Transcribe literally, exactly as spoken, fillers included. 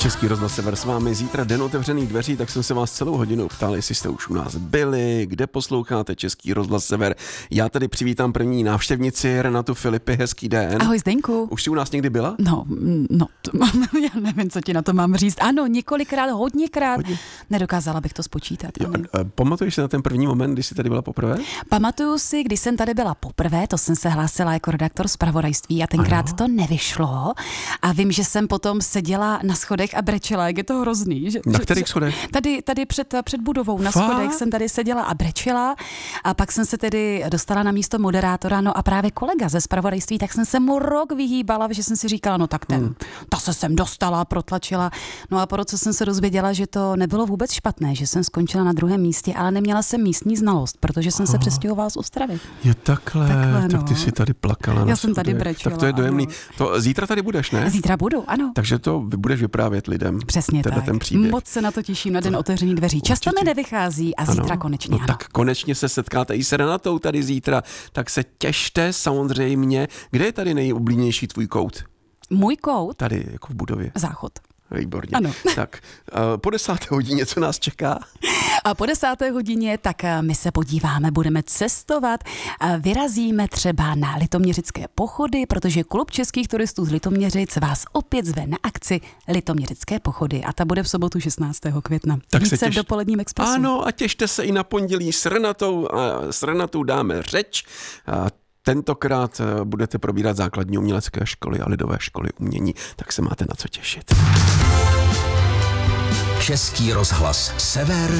Český rozhlas Sever s vámi, zítra den otevřených dveří, tak jsem se vás celou hodinu ptal, jestli jste už u nás byli, kde posloucháte Český rozhlas Sever. Já tady přivítám první návštěvnici Renatu Filipy, hezký den. Ahoj Zdeňku. Už jsi u nás někdy byla? No, no, to, já nevím, co ti na to mám říct. Ano, několikrát, hodněkrát. Hodně. Nedokázala bych to spočítat. Jo, pamatuješ si na ten první moment, kdy jsi tady byla poprvé? Pamatuju si, když jsem tady byla poprvé, to jsem se hlásila jako redaktor zpravodajství a tenkrát ano. to nevyšlo. A vím, že jsem potom seděla na schodech a brečela, jak je to hrozný. Že, na že, kterých schodech? Tady, tady před, před budovou na Fakt? schodech jsem tady seděla a brečela a pak jsem se tedy dostala na místo moderátora, no a právě kolega ze zpravodajství, tak jsem se mu rok vyhýbala, že jsem si říkala, no tak ten, hmm. ta se sem dostala, protlačila. No a po roce jsem se dozvěděla, že to nebylo vůbec špatné, že jsem skončila na druhém místě, ale neměla jsem místní znalost, protože jsem se přestěhovala z Ostravy. Je takhle, takhle no. Tak ty si tady plakala. Já na jsem tady brečela. Tak to je dojemný. To, zítra tady budeš, ne? Zítra budu, ano. Takže to budeš vyprávět lidem. Přesně tak. Ten příběh. Moc se na to těším, na den otevřených dveří. Často mi nevychází a zítra ano. konečně No ano. tak konečně se setkáte i s Renatou tady zítra, tak se těšte samozřejmě. Kde je tady nejoblíbenější tvůj kout? Můj kout? Tady, jako v budově. Záchod. Výborně. Ano. Tak po desáté hodině, co nás čeká? A po desáté hodině, tak my se podíváme, budeme cestovat, vyrazíme třeba na litoměřické pochody, protože Klub českých turistů z Litoměřic vás opět zve na akci Litoměřické pochody a ta bude v sobotu šestnáctého května. Tak Více se těš... v dopoledním expresu. Ano, a těšte se i na pondělí s Renatou. A s Renatou dáme řeč. A tentokrát budete probírat základní umělecké školy a lidové školy umění, tak se máte na co těšit. Český rozhlas Sever.